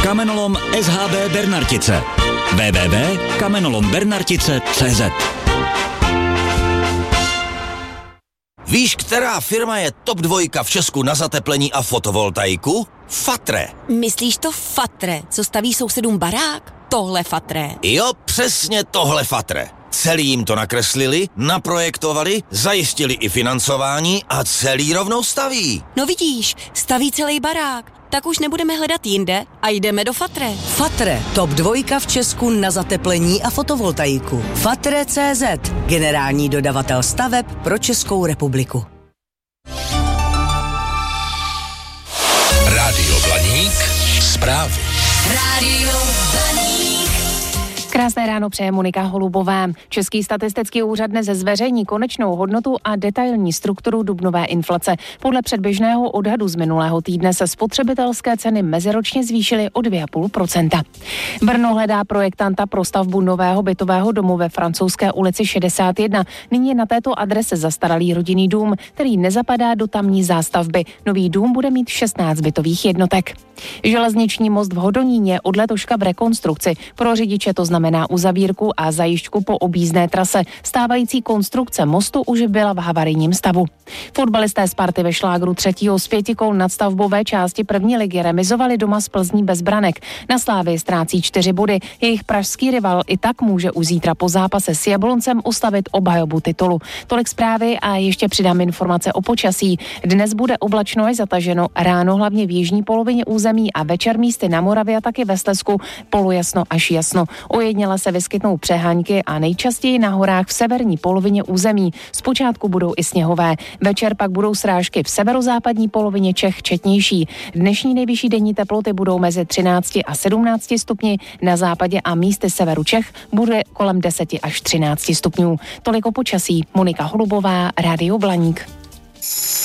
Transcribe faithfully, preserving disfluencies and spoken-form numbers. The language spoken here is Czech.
Kamenolom S H B Bernartice. w w w tečka kamenolom bernartice tečka cé zet. Víš, která firma je top dvojka v Česku na zateplení a fotovoltaiku? Fatre. Myslíš to Fatre, co staví sousedům barák? Tohle Fatre. Jo, přesně tohle Fatre. Celý jim to nakreslili, naprojektovali, zajistili i financování a celý rovnou staví. No vidíš, staví celý barák. Tak už nebudeme hledat jinde a jdeme do Fatre. Fatre, top dvojka v Česku na zateplení a fotovoltaiku. Fatre tečka cé zet, generální dodavatel staveb pro Českou republiku. Rádio Blaník, zprávy. Rádio Blaník. Krásné ráno přeje Monika Holubová. Český statistický úřad dnes zveřejní konečnou hodnotu a detailní strukturu dubnové inflace. Podle předběžného odhadu z minulého týdne se spotřebitelské ceny meziročně zvýšily o dvě celá pět procenta. Brno hledá projektanta pro stavbu nového bytového domu ve Francouzské ulici šedesát jedna. Nyní je na této adrese zastaralý rodinný dům, který nezapadá do tamní zástavby. Nový dům bude mít šestnáct bytových jednotek. Železniční most v Hodoníně od letoška v rekonstrukci. Pro řidiče to znamená uzavírku a zajišťku po objízdné trase. Stávající konstrukce mostu už byla v havarijním stavu. Fotbalisté Sparty ve šlágru třetího z pěti kol nadstavbové části první ligy remizovali doma z Plzní bez branek. Na Slávii ztrácí čtyři body. Jejich pražský rival i tak může už zítra po zápase s Jabloncem ustavit obhajobu titulu. Tolik zprávy a ještě přidám informace o počasí. Dnes bude oblačno až zataženo, ráno hlavně v jižní polovině území a večer místy na Moravě a taky ve Slezsku polojasno až jasno. Ojedněle se vyskytnou přehánky a nejčastěji na horách v severní polovině území. Zpočátku budou i sněhové. Večer pak budou srážky v severozápadní polovině Čech četnější. Dnešní nejvyšší denní teploty budou mezi třinácti a sedmnácti stupni, na západě a místy severu Čech bude kolem deseti až třinácti stupňů. Toliko počasí. Monika Holubová, Rádio Blaník.